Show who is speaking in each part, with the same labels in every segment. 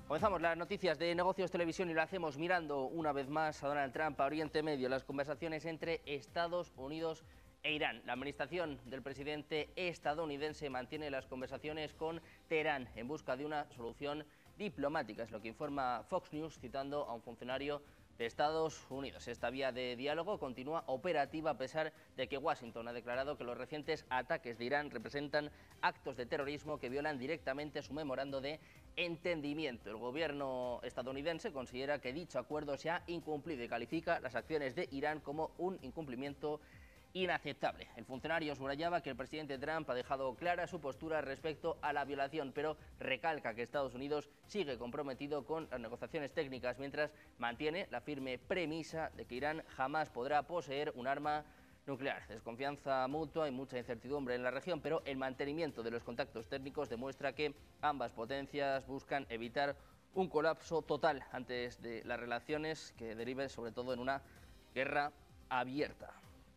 Speaker 1: Comenzamos las noticias de Negocios Televisión y lo hacemos mirando una vez más a Donald Trump, a Oriente Medio, las conversaciones entre Estados Unidos e Irán. La administración del presidente estadounidense mantiene las conversaciones con Teherán en busca de una solución diplomática, es lo que informa Fox News citando a un funcionario de Estados Unidos. Esta vía de diálogo continúa operativa a pesar de que Washington ha declarado que los recientes ataques de Irán representan actos de terrorismo que violan directamente su memorando de entendimiento. El gobierno estadounidense considera que dicho acuerdo se ha incumplido y califica las acciones de Irán como un incumplimiento inaceptable. El funcionario subrayaba que el presidente Trump ha dejado clara su postura respecto a la violación, pero recalca que Estados Unidos sigue comprometido con las negociaciones técnicas, mientras mantiene la firme premisa de que Irán jamás podrá poseer un arma nuclear. Desconfianza mutua y mucha incertidumbre en la región, pero el mantenimiento de los contactos técnicos demuestra que ambas potencias buscan evitar un colapso total antes de las relaciones que deriven sobre todo en una guerra abierta.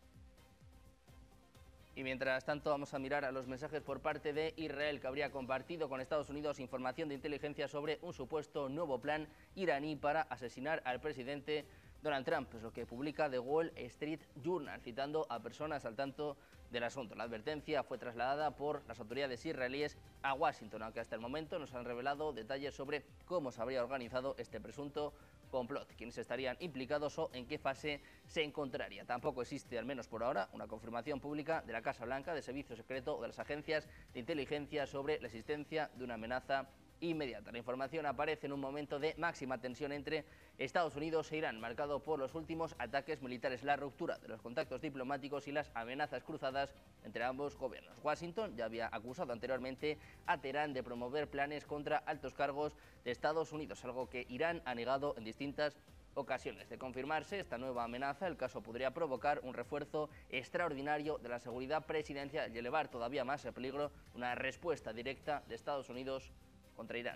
Speaker 1: Y mientras tanto vamos a mirar a los mensajes por parte de Israel, que habría compartido con Estados Unidos información de inteligencia sobre un supuesto nuevo plan iraní para asesinar al presidente Donald Trump, es lo que publica The Wall Street Journal, citando a personas al tanto del asunto. La advertencia fue trasladada por las autoridades israelíes a Washington, aunque hasta el momento nos han revelado detalles sobre cómo se habría organizado este presunto complot, quiénes estarían implicados o en qué fase se encontraría. Tampoco existe, al menos por ahora, una confirmación pública de la Casa Blanca, de Servicio Secreto o de las agencias de inteligencia sobre la existencia de una amenaza inmediata. La información aparece en un momento de máxima tensión entre Estados Unidos e Irán, marcado por los últimos ataques militares, la ruptura de los contactos diplomáticos y las amenazas cruzadas entre ambos gobiernos. Washington ya había acusado anteriormente a Teherán de promover planes contra altos cargos de Estados Unidos, algo que Irán ha negado en distintas ocasiones. De confirmarse esta nueva amenaza, el caso podría provocar un refuerzo extraordinario de la seguridad presidencial y elevar todavía más el peligro una respuesta directa de Estados Unidos contra Irán.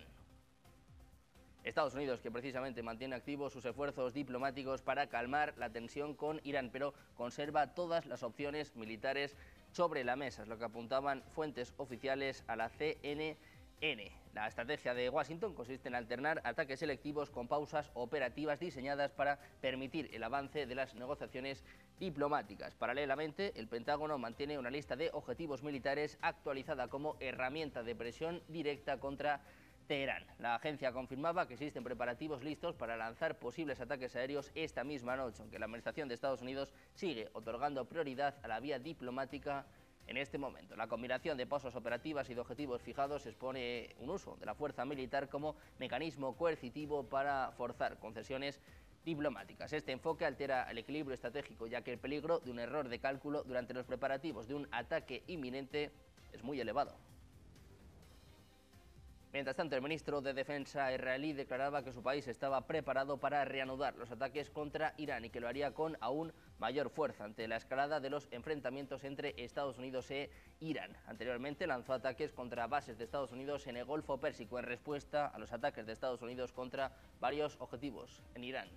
Speaker 1: Estados Unidos, que precisamente mantiene activos sus esfuerzos diplomáticos para calmar la tensión con Irán, pero conserva todas las opciones militares sobre la mesa, es lo que apuntaban fuentes oficiales a la CNN. La estrategia de Washington consiste en alternar ataques selectivos con pausas operativas diseñadas para permitir el avance de las negociaciones diplomáticas. Paralelamente, el Pentágono mantiene una lista de objetivos militares actualizada como herramienta de presión directa contra Teherán. La agencia confirmaba que existen preparativos listos para lanzar posibles ataques aéreos esta misma noche, aunque la administración de Estados Unidos sigue otorgando prioridad a la vía diplomática en este momento. La combinación de pausas operativas y de objetivos fijados expone un uso de la fuerza militar como mecanismo coercitivo para forzar concesiones diplomáticas. Este enfoque altera el equilibrio estratégico, ya que el peligro de un error de cálculo durante los preparativos de un ataque inminente es muy elevado. Mientras tanto, el ministro de Defensa israelí declaraba que su país estaba preparado para reanudar los ataques contra Irán y que lo haría con aún mayor fuerza ante la escalada de los enfrentamientos entre Estados Unidos e Irán. Anteriormente lanzó ataques contra bases de Estados Unidos en el Golfo Pérsico en respuesta a los ataques de Estados Unidos contra varios objetivos en Irán.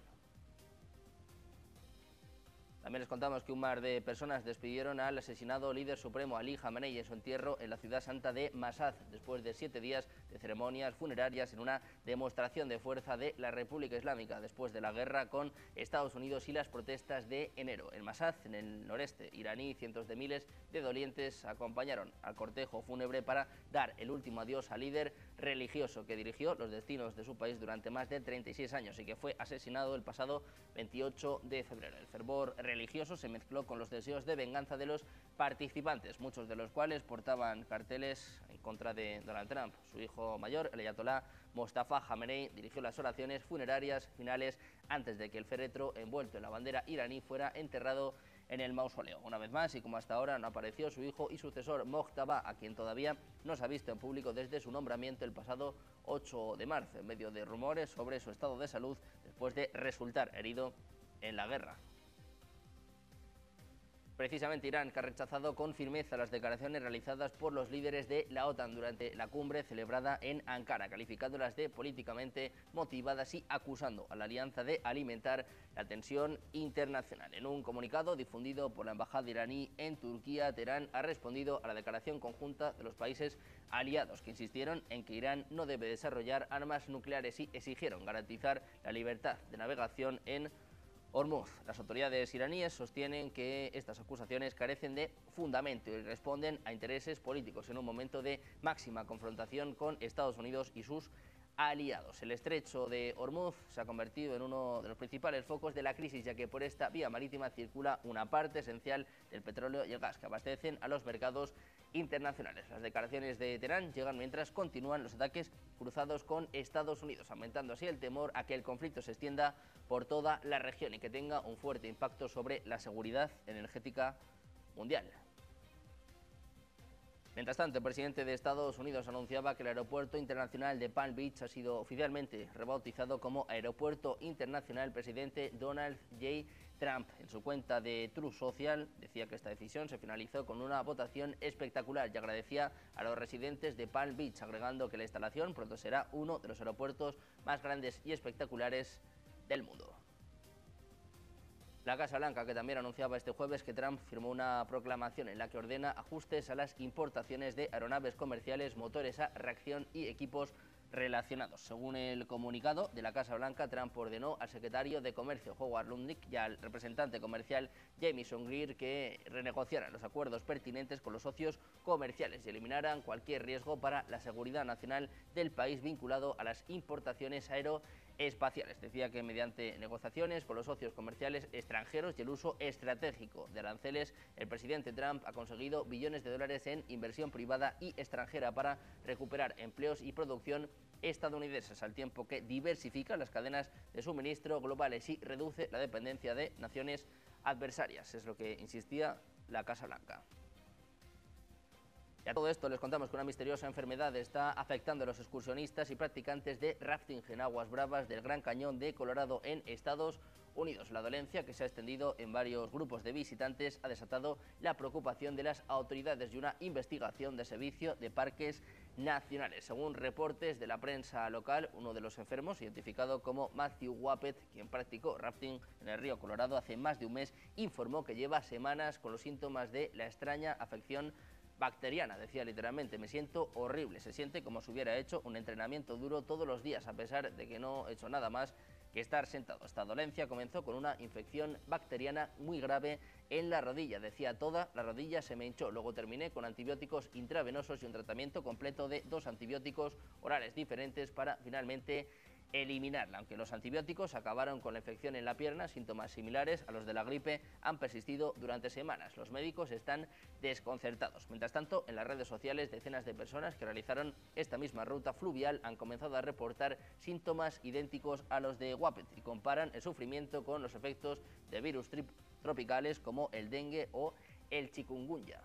Speaker 1: También les contamos que un mar de personas despidieron al asesinado líder supremo Ali Khamenei en su entierro en la ciudad santa de Mashhad, después de 7 días de ceremonias funerarias en una demostración de fuerza de la República Islámica, después de la guerra con Estados Unidos y las protestas de enero. En Mashhad, en el noreste iraní, cientos de miles de dolientes acompañaron al cortejo fúnebre para dar el último adiós al líder religioso que dirigió los destinos de su país durante más de 36 años y que fue asesinado el pasado 28 de febrero. El fervor religioso se mezcló con los deseos de venganza de los participantes, muchos de los cuales portaban carteles en contra de Donald Trump. Su hijo mayor, el ayatolá Mostafa Khamenei, dirigió las oraciones funerarias finales antes de que el féretro envuelto en la bandera iraní fuera enterrado en el mausoleo. Una vez más, y como hasta ahora no apareció su hijo y sucesor Mojtaba, a quien todavía no se ha visto en público desde su nombramiento el pasado 8 de marzo, en medio de rumores sobre su estado de salud después de resultar herido en la guerra. Precisamente Irán, que ha rechazado con firmeza las declaraciones realizadas por los líderes de la OTAN durante la cumbre celebrada en Ankara, calificándolas de políticamente motivadas y acusando a la alianza de alimentar la tensión internacional. En un comunicado difundido por la embajada iraní en Turquía, Teherán ha respondido a la declaración conjunta de los países aliados, que insistieron en que Irán no debe desarrollar armas nucleares y exigieron garantizar la libertad de navegación en Hormuz. Las autoridades iraníes sostienen que estas acusaciones carecen de fundamento y responden a intereses políticos en un momento de máxima confrontación con Estados Unidos y sus aliados. El estrecho de Hormuz se ha convertido en uno de los principales focos de la crisis, ya que por esta vía marítima circula una parte esencial del petróleo y el gas que abastecen a los mercados internacionales. Las declaraciones de Teherán llegan mientras continúan los ataques cruzados con Estados Unidos, aumentando así el temor a que el conflicto se extienda por toda la región y que tenga un fuerte impacto sobre la seguridad energética mundial. Mientras tanto, el presidente de Estados Unidos anunciaba que el aeropuerto internacional de Palm Beach ha sido oficialmente rebautizado como Aeropuerto Internacional Presidente Donald J. Trump. En su cuenta de Truth Social decía que esta decisión se finalizó con una votación espectacular y agradecía a los residentes de Palm Beach, agregando que la instalación pronto será uno de los aeropuertos más grandes y espectaculares del mundo. La Casa Blanca, que también anunciaba este jueves que Trump firmó una proclamación en la que ordena ajustes a las importaciones de aeronaves comerciales, motores a reacción y equipos relacionados. Según el comunicado de la Casa Blanca, Trump ordenó al secretario de Comercio Howard Lutnick y al representante comercial Jamieson Greer que renegociaran los acuerdos pertinentes con los socios comerciales y eliminaran cualquier riesgo para la seguridad nacional del país vinculado a las importaciones aeroespaciales. Decía que mediante negociaciones con los socios comerciales extranjeros y el uso estratégico de aranceles, el presidente Trump ha conseguido billones de dólares en inversión privada y extranjera para recuperar empleos y producción estadounidenses, al tiempo que diversifica las cadenas de suministro globales y reduce la dependencia de naciones adversarias. Es lo que insistía la Casa Blanca. Y a todo esto les contamos que una misteriosa enfermedad está afectando a los excursionistas y practicantes de rafting en aguas bravas del Gran Cañón de Colorado en Estados Unidos. La dolencia, que se ha extendido en varios grupos de visitantes, ha desatado la preocupación de las autoridades y una investigación de servicio de parques nacionales. Según reportes de la prensa local, uno de los enfermos, identificado como Matthew Wappet, quien practicó rafting en el río Colorado hace más de un mes, informó que lleva semanas con los síntomas de la extraña afección bacteriana. Decía literalmente: me siento horrible, se siente como si hubiera hecho un entrenamiento duro todos los días, a pesar de que no he hecho nada más que estar sentado. Esta dolencia comenzó con una infección bacteriana muy grave en la rodilla. Decía, toda la rodilla se me hinchó. Luego terminé con antibióticos intravenosos y un tratamiento completo de 2 antibióticos orales diferentes para finalmente eliminarla. Aunque los antibióticos acabaron con la infección en la pierna, síntomas similares a los de la gripe han persistido durante semanas. Los médicos están desconcertados. Mientras tanto, en las redes sociales, decenas de personas que realizaron esta misma ruta fluvial han comenzado a reportar síntomas idénticos a los de Wappet y comparan el sufrimiento con los efectos de virus tropicales como el dengue o el chikungunya.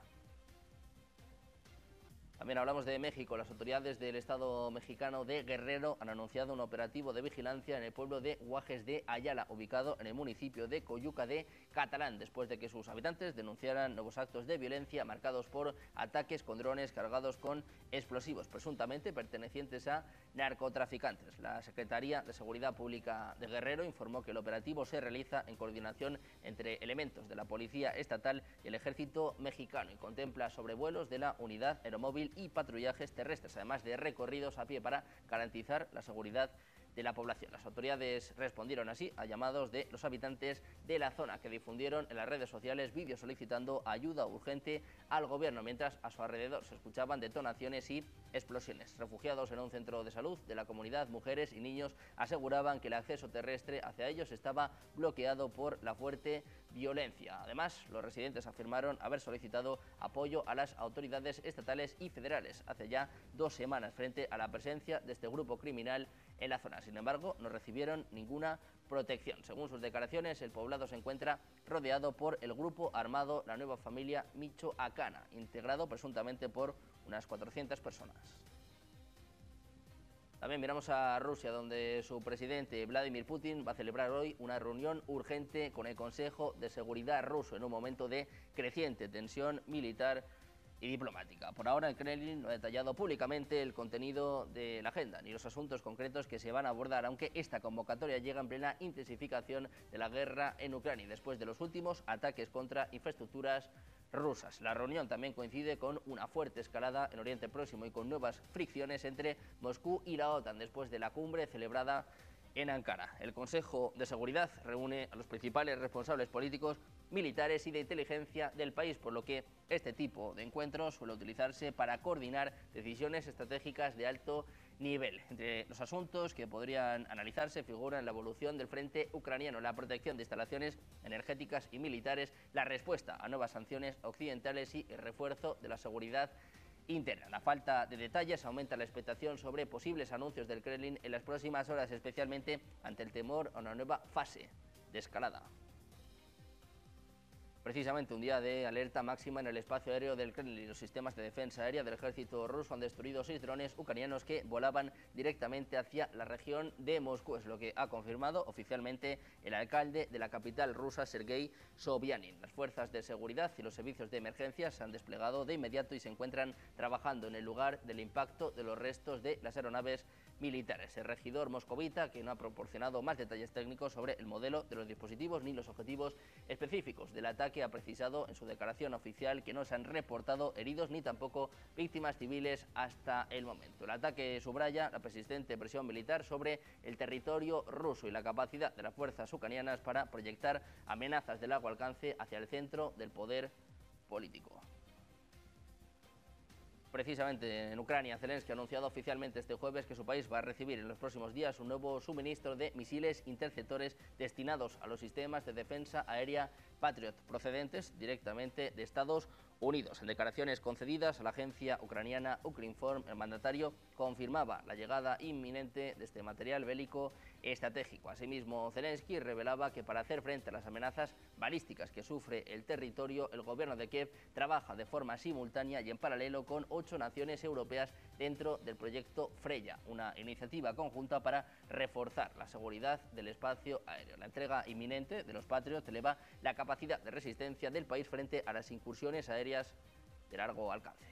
Speaker 1: También hablamos de México. Las autoridades del estado mexicano de Guerrero han anunciado un operativo de vigilancia en el pueblo de Guajes de Ayala, ubicado en el municipio de Coyuca de Catalán, después de que sus habitantes denunciaran nuevos actos de violencia marcados por ataques con drones cargados con explosivos, presuntamente pertenecientes a narcotraficantes. La Secretaría de Seguridad Pública de Guerrero informó que el operativo se realiza en coordinación entre elementos de la Policía Estatal y el Ejército Mexicano y contempla sobrevuelos de la Unidad Aeromóvil y patrullajes terrestres, además de recorridos a pie para garantizar la seguridad de la población. Las autoridades respondieron así a llamados de los habitantes de la zona, que difundieron en las redes sociales vídeos solicitando ayuda urgente al gobierno, mientras a su alrededor se escuchaban detonaciones y explosiones. Refugiados en un centro de salud de la comunidad, mujeres y niños aseguraban que el acceso terrestre hacia ellos estaba bloqueado por la fuerte violencia. Además, los residentes afirmaron haber solicitado apoyo a las autoridades estatales y federales hace ya 2 semanas frente a la presencia de este grupo criminal en la zona. Sin embargo, no recibieron ninguna protección. Según sus declaraciones, el poblado se encuentra rodeado por el grupo armado La Nueva Familia Michoacana, integrado presuntamente por unas 400 personas. También miramos a Rusia, donde su presidente Vladimir Putin va a celebrar hoy una reunión urgente con el Consejo de Seguridad ruso en un momento de creciente tensión militar y diplomática. Por ahora, el Kremlin no ha detallado públicamente el contenido de la agenda ni los asuntos concretos que se van a abordar, aunque esta convocatoria llega en plena intensificación de la guerra en Ucrania, después de los últimos ataques contra infraestructuras rusas. La reunión también coincide con una fuerte escalada en Oriente Próximo y con nuevas fricciones entre Moscú y la OTAN después de la cumbre celebrada en Ankara. El Consejo de Seguridad reúne a los principales responsables políticos, militares y de inteligencia del país, por lo que este tipo de encuentros suele utilizarse para coordinar decisiones estratégicas de alto nivel. Entre los asuntos que podrían analizarse figuran la evolución del frente ucraniano, la protección de instalaciones energéticas y militares, la respuesta a nuevas sanciones occidentales y el refuerzo de la seguridad interna. La falta de detalles aumenta la expectación sobre posibles anuncios del Kremlin en las próximas horas, especialmente ante el temor a una nueva fase de escalada. Precisamente un día de alerta máxima en el espacio aéreo del Kremlin. Los sistemas de defensa aérea del ejército ruso han destruido 6 drones ucranianos que volaban directamente hacia la región de Moscú. Es lo que ha confirmado oficialmente el alcalde de la capital rusa, Sergei Sobyanin. Las fuerzas de seguridad y los servicios de emergencia se han desplegado de inmediato y se encuentran trabajando en el lugar del impacto de los restos de las aeronaves militares. El regidor moscovita, que no ha proporcionado más detalles técnicos sobre el modelo de los dispositivos ni los objetivos específicos del ataque, ha precisado en su declaración oficial que no se han reportado heridos ni tampoco víctimas civiles hasta el momento. El ataque subraya la persistente presión militar sobre el territorio ruso y la capacidad de las fuerzas ucranianas para proyectar amenazas de largo alcance hacia el centro del poder político. Precisamente en Ucrania, Zelensky ha anunciado oficialmente este jueves que su país va a recibir en los próximos días un nuevo suministro de misiles interceptores destinados a los sistemas de defensa aérea Patriot, procedentes directamente de Estados Unidos. En declaraciones concedidas a la agencia ucraniana Ukrinform, el mandatario confirmaba la llegada inminente de este material bélico estratégico. Asimismo, Zelensky revelaba que para hacer frente a las amenazas balísticas que sufre el territorio, el gobierno de Kiev trabaja de forma simultánea y en paralelo con 8 naciones europeas dentro del proyecto Freya, una iniciativa conjunta para reforzar la seguridad del espacio aéreo. La entrega inminente de los Patriot eleva la capacidad de resistencia del país frente a las incursiones aéreas de largo alcance.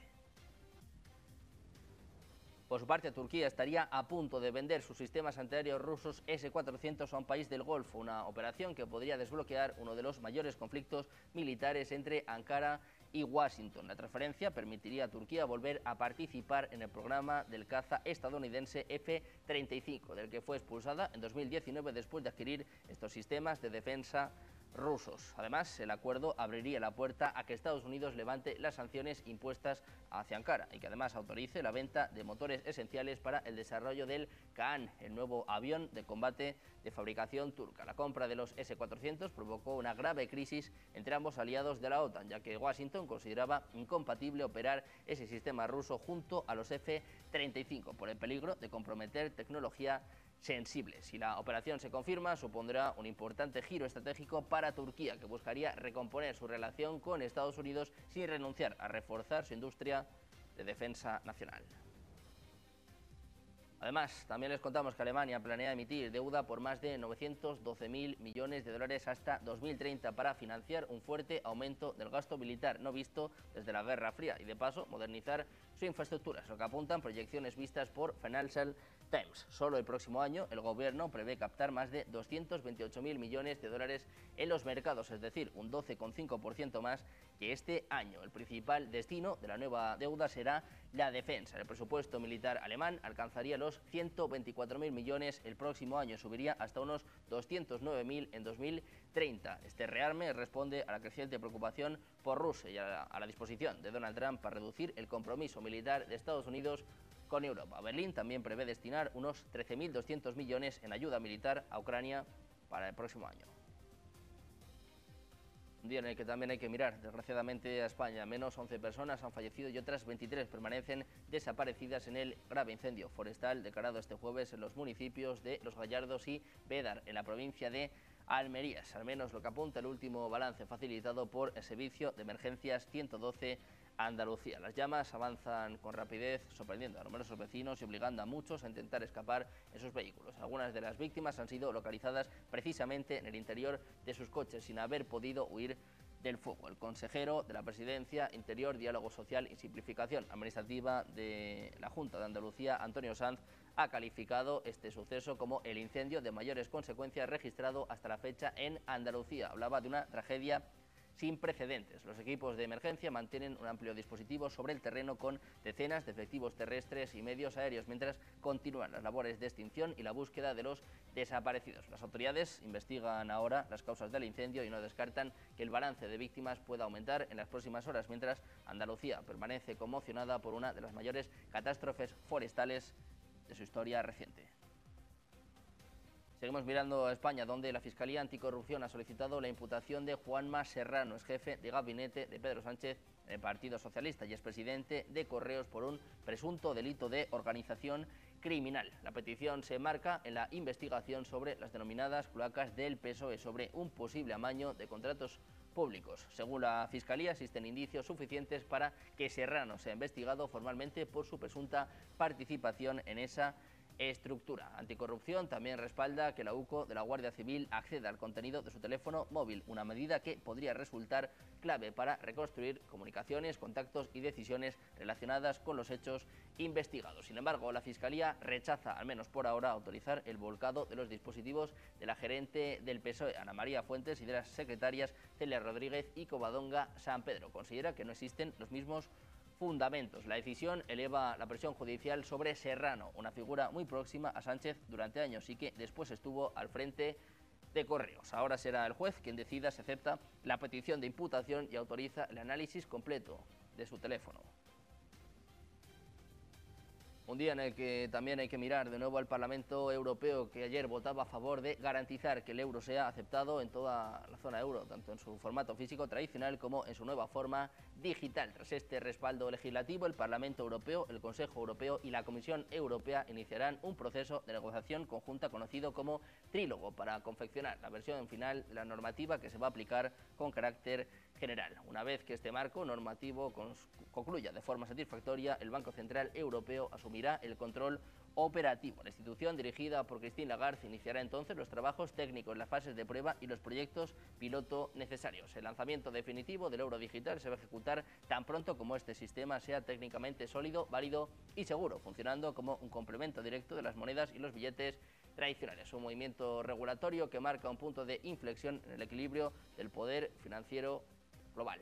Speaker 1: Por su parte, Turquía estaría a punto de vender sus sistemas antiaéreos rusos S-400 a un país del Golfo, una operación que podría desbloquear uno de los mayores conflictos militares entre Ankara y Washington. La transferencia permitiría a Turquía volver a participar en el programa del caza estadounidense F-35, del que fue expulsada en 2019 después de adquirir estos sistemas de defensa rusos. Además, el acuerdo abriría la puerta a que Estados Unidos levante las sanciones impuestas hacia Ankara y que además autorice la venta de motores esenciales para el desarrollo del Kaan, el nuevo avión de combate de fabricación turca. La compra de los S-400 provocó una grave crisis entre ambos aliados de la OTAN, ya que Washington consideraba incompatible operar ese sistema ruso junto a los F-35 por el peligro de comprometer tecnología sensible. Si la operación se confirma, supondrá un importante giro estratégico para Turquía, que buscaría recomponer su relación con Estados Unidos sin renunciar a reforzar su industria de defensa nacional. Además, también les contamos que Alemania planea emitir deuda por más de 912.000 millones de dólares hasta 2030 para financiar un fuerte aumento del gasto militar no visto desde la Guerra Fría y, de paso, modernizar su infraestructura, es lo que apuntan proyecciones vistas por Financial Times. Solo el próximo año el gobierno prevé captar más de 228.000 millones de dólares en los mercados, es decir, un 12,5% más que este año. El principal destino de la nueva deuda será la defensa. El presupuesto militar alemán alcanzaría los 124.000 millones el próximo año, subiría hasta unos 209.000 en 2030. Este rearme responde a la creciente preocupación por Rusia y a la disposición de Donald Trump para reducir el compromiso militar de Estados Unidos con Europa. Berlín también prevé destinar unos 13.200 millones en ayuda militar a Ucrania para el próximo año. Un día en el que también hay que mirar, desgraciadamente, a España. Menos 11 personas han fallecido y otras 23 permanecen desaparecidas en el grave incendio forestal declarado este jueves en los municipios de Los Gallardos y Bédar, en la provincia de Almería. Al menos lo que apunta el último balance facilitado por el Servicio de Emergencias 112 Andalucía. Las llamas avanzan con rapidez, sorprendiendo a numerosos vecinos y obligando a muchos a intentar escapar en sus vehículos. Algunas de las víctimas han sido localizadas precisamente en el interior de sus coches, sin haber podido huir del fuego. El consejero de la Presidencia, Interior, Diálogo Social y Simplificación Administrativa de la Junta de Andalucía, Antonio Sanz, ha calificado este suceso como el incendio de mayores consecuencias registrado hasta la fecha en Andalucía. Hablaba de una tragedia sin precedentes. Los equipos de emergencia mantienen un amplio dispositivo sobre el terreno con decenas de efectivos terrestres y medios aéreos, mientras continúan las labores de extinción y la búsqueda de los desaparecidos. Las autoridades investigan ahora las causas del incendio y no descartan que el balance de víctimas pueda aumentar en las próximas horas, mientras Andalucía permanece conmocionada por una de las mayores catástrofes forestales de su historia reciente. Seguimos mirando a España, donde la Fiscalía Anticorrupción ha solicitado la imputación de Juanma Serrano, ex jefe de gabinete de Pedro Sánchez en el Partido Socialista y expresidente de Correos, por un presunto delito de organización criminal. La petición se enmarca en la investigación sobre las denominadas cloacas del PSOE, sobre un posible amaño de contratos públicos. Según la Fiscalía, existen indicios suficientes para que Serrano sea investigado formalmente por su presunta participación en esa estructura. Anticorrupción también respalda que la UCO de la Guardia Civil acceda al contenido de su teléfono móvil, una medida que podría resultar clave para reconstruir comunicaciones, contactos y decisiones relacionadas con los hechos investigados. Sin embargo, la Fiscalía rechaza, al menos por ahora, autorizar el volcado de los dispositivos de la gerente del PSOE, Ana María Fuentes, y de las secretarias Celia Rodríguez y Covadonga San Pedro. Considera que no existen los mismos fundamentos. La decisión eleva la presión judicial sobre Serrano, una figura muy próxima a Sánchez durante años y que después estuvo al frente de Correos. Ahora será el juez quien decida si acepta la petición de imputación y autoriza el análisis completo de su teléfono. Un día en el que también hay que mirar de nuevo al Parlamento Europeo, que ayer votaba a favor de garantizar que el euro sea aceptado en toda la zona euro, tanto en su formato físico tradicional como en su nueva forma digital. Tras este respaldo legislativo, el Parlamento Europeo, el Consejo Europeo y la Comisión Europea iniciarán un proceso de negociación conjunta conocido como trílogo para confeccionar la versión final de la normativa que se va a aplicar con carácter general. Una vez que este marco normativo concluya de forma satisfactoria, el Banco Central Europeo asumirá el control operativo. La institución, dirigida por Christine Lagarde, iniciará entonces los trabajos técnicos, las fases de prueba y los proyectos piloto necesarios. El lanzamiento definitivo del euro digital se va a ejecutar tan pronto como este sistema sea técnicamente sólido, válido y seguro, funcionando como un complemento directo de las monedas y los billetes tradicionales. Un movimiento regulatorio que marca un punto de inflexión en el equilibrio del poder financiero global.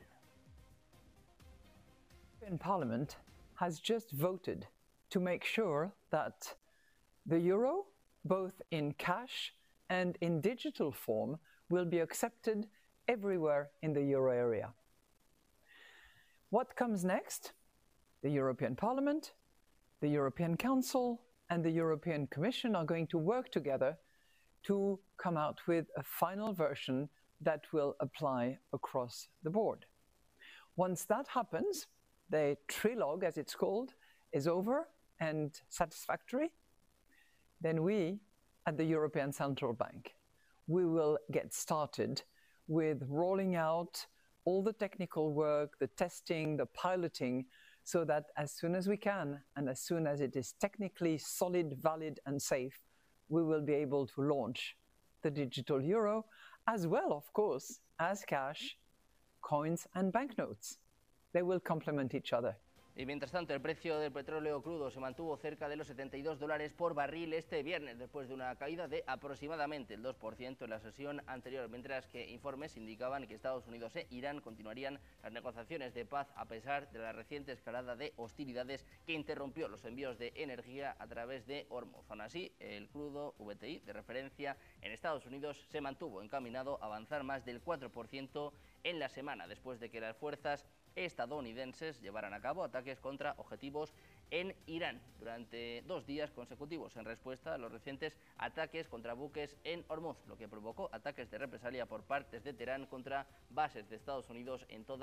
Speaker 2: Parliament has just voted to make sure that the euro, both in cash and in digital form, will be accepted everywhere in the euro area. What comes next? The European Parliament, the European Council, and the European Commission are going to work together to come out with a final version that will apply across the board. Once that happens, the trilogue, as it's called, is over and satisfactory, then we, at the European Central Bank, we will get started with rolling out all the technical work, the testing, the piloting, so that as soon as we can, and as soon as it is technically solid, valid, and safe, we will be able to launch the digital euro, as well, of course, as cash, coins, and banknotes. They will complement each other.
Speaker 1: Y mientras tanto, el precio del petróleo crudo se mantuvo cerca de los $72 por barril este viernes, después de una caída de aproximadamente el 2% en la sesión anterior, mientras que informes indicaban que Estados Unidos e Irán continuarían las negociaciones de paz a pesar de la reciente escalada de hostilidades que interrumpió los envíos de energía a través de Hormuz. Aún así, el crudo WTI de referencia en Estados Unidos se mantuvo encaminado a avanzar más del 4% en la semana, después de que las fuerzas estadounidenses llevaran a cabo ataques contra objetivos en Irán durante 2 días consecutivos en respuesta a los recientes ataques contra buques en Hormuz, lo que provocó ataques de represalia por partes de Teherán contra bases de Estados Unidos en toda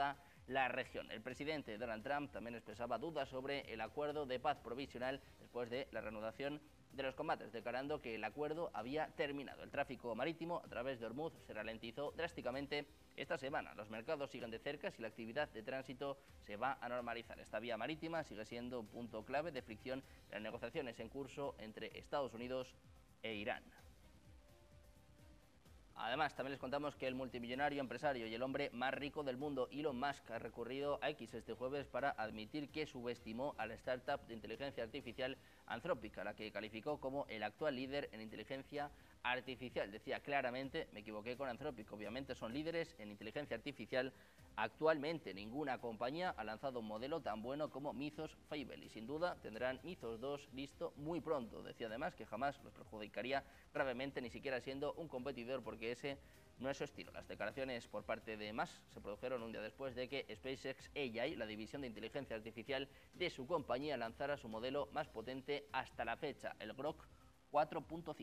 Speaker 1: la región. El presidente Donald Trump también expresaba dudas sobre el acuerdo de paz provisional después de la reanudación de los combates, declarando que el acuerdo había terminado. El tráfico marítimo a través de Hormuz se ralentizó drásticamente esta semana. Los mercados siguen de cerca si la actividad de tránsito se va a normalizar. Esta vía marítima sigue siendo un punto clave de fricción en las negociaciones en curso entre Estados Unidos e Irán. Además, también les contamos que el multimillonario empresario y el hombre más rico del mundo, Elon Musk, ha recurrido a X este jueves para admitir que subestimó a la startup de inteligencia artificial Anthropic, a la que calificó como el actual líder en inteligencia artificial. Decía claramente, me equivoqué con Anthropic, obviamente son líderes en inteligencia artificial. Actualmente ninguna compañía ha lanzado un modelo tan bueno como Mythos Fable y sin duda tendrán Mythos 2 listo muy pronto. Decía además que jamás los perjudicaría gravemente, ni siquiera siendo un competidor, porque ese no es su estilo. Las declaraciones por parte de Musk se produjeron un día después de que SpaceX AI, la división de inteligencia artificial de su compañía, lanzara su modelo más potente hasta la fecha, el Grok 4.5.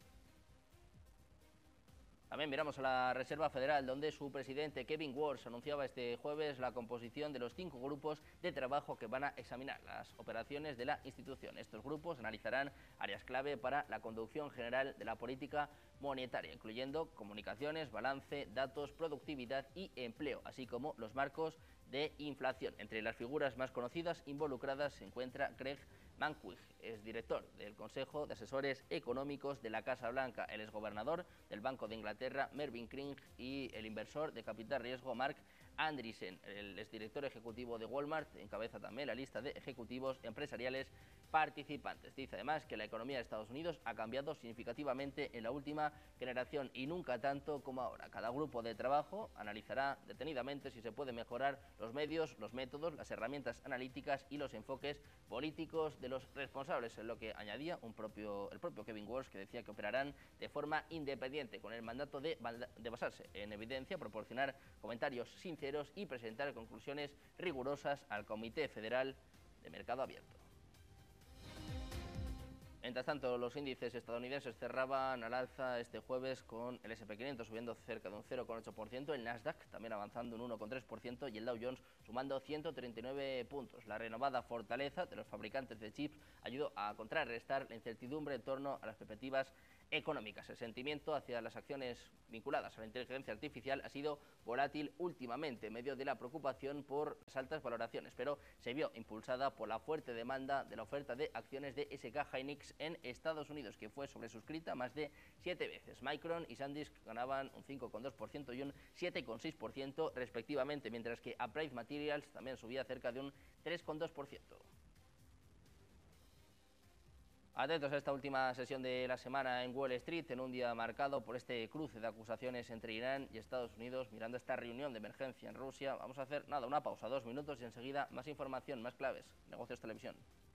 Speaker 1: También miramos a la Reserva Federal, donde su presidente Kevin Warsh anunciaba este jueves la composición de los 5 grupos de trabajo que van a examinar las operaciones de la institución. Estos grupos analizarán áreas clave para la conducción general de la política monetaria, incluyendo comunicaciones, balance, datos, productividad y empleo, así como los marcos de inflación. Entre las figuras más conocidas involucradas se encuentra Greg Mankiw, es director del Consejo de Asesores Económicos de la Casa Blanca, el exgobernador del Banco de Inglaterra, Mervyn King, y el inversor de capital riesgo, Mark Andreessen. El exdirector ejecutivo de Walmart encabeza también la lista de ejecutivos empresariales participantes. Dice además que la economía de Estados Unidos ha cambiado significativamente en la última generación y nunca tanto como ahora. Cada grupo de trabajo analizará detenidamente si se puede mejorar los medios, los métodos, las herramientas analíticas y los enfoques políticos de los responsables, en lo que añadía el propio Kevin Warsh, que decía que operarán de forma independiente con el mandato de basarse en evidencia, proporcionar comentarios sinceros y presentar conclusiones rigurosas al Comité Federal de Mercado Abierto. Mientras tanto, los índices estadounidenses cerraban al alza este jueves con el S&P 500 subiendo cerca de un 0,8%, el Nasdaq también avanzando un 1,3% y el Dow Jones sumando 139 puntos. La renovada fortaleza de los fabricantes de chips ayudó a contrarrestar la incertidumbre en torno a las perspectivas económicas. El sentimiento hacia las acciones vinculadas a la inteligencia artificial ha sido volátil últimamente en medio de la preocupación por las altas valoraciones, pero se vio impulsada por la fuerte demanda de la oferta de acciones de SK Hynix en Estados Unidos, que fue sobresuscrita más de 7 veces. Micron y SanDisk ganaban un 5,2% y un 7,6% respectivamente, mientras que Applied Materials también subía cerca de un 3,2%. Atentos a esta última sesión de la semana en Wall Street, en un día marcado por este cruce de acusaciones entre Irán y Estados Unidos, mirando esta reunión de emergencia en Rusia. Vamos a hacer una pausa, 2 minutos, y enseguida más información, más claves. Negocios Televisión.